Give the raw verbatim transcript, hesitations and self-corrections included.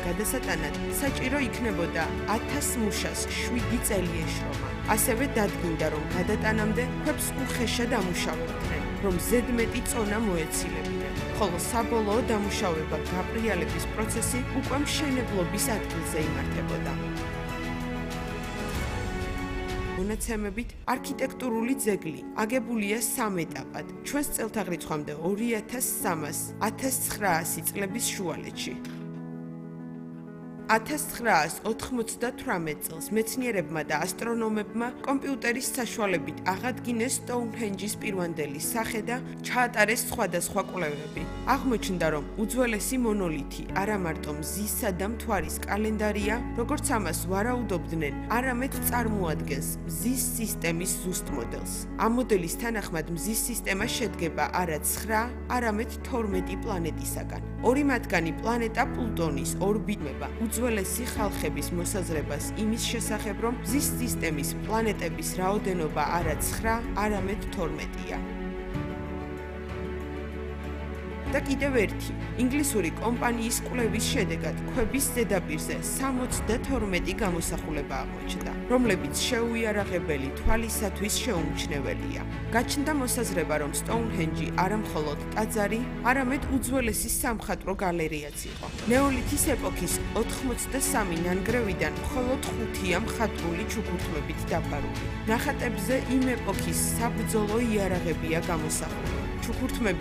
გადასატანად საჭირო იქნებოდა ათას მუშას შვიდი წელი ეშრომა. ასევე დადგინდა, რომ გადატანამდე ქვებს უხეშად ამუშავებდნენ, რომ ზედმეტი წონა მოეცილებდნენ, ხოლო საბოლოო დამუშავება გაბრიალების პროცესი უკვე მშენებლობის ადგილზე იმართებოდა. მონაცემებით არქიტექტურული ძეგლი აგებულია სამ ეტაპად, ჩვენს წელთაღრიცხვამდე ორი ათას სამას ათას ცხრაასი წლების შუალედში. ათას ცხრაას ოთხმოცდათვრამეტ წელს მეცნიერებმა და ასტრონომებმა კომპიუტერის საშუალებით აღადგინეს სტოუნჰენჯის პირვანდელი სახე და ჩაატარეს სხვადასხვა კვლევები. აღმოჩნდა, რომ უძველესი მონოლითი არა მარტო მზისა და მთვარის კალენდარია, როგორც ამას ვარაუდობდნენ, არამედ წარმოადგენს მზის სისტემის ზუსტ მოდელს. ამ მოდელის თანახმად მზის სისტემა შედგება არა ცხრა, არამედ თორმეტი პლანეტისაგან. ორი მათგანი პლანეტა პლუტონის ორბიტმება უძველესი ხალხების მოსაზრებას იმის შესახებ, რომ მზის სისტემის პლანეტების რაოდენობა არა ცხრა, არამედ თორმეტია. და კიდევ ერთი, ინგლისური კომპანიის კვლევის შედეგად ქვების ზედაპირზე სამოცდათორმეტი გამოსახულება აღმოჩნდა, რომლებიც შეუიარაღებელი თვალისათვის შეუმჩნეველია. გაჩნდა მოსაზრება, რომ სტოუნჰენჯი არა მხოლოდ ტაძარი, არამედ უძველესი სამხატვრო გალერეაც იყო. ნეოლითის ეპოქის ოთხმოცდასამი ნანგრევიდან მხოლოდ ხუთია მხატვრული ჩუქურთმებით დაფარული. ნახატებზე იმ ეპოქის საბრძოლო იარაღებია გამოსახული. ჩუქურთმები